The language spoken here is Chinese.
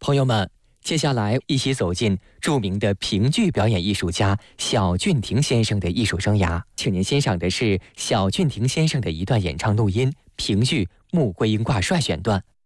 朋友们，接下来一起走进著名的评剧表演艺术家小俊廷先生的艺术生涯。请您欣赏的是小俊廷先生的一段演唱录音，评剧《穆桂英挂帅》选段。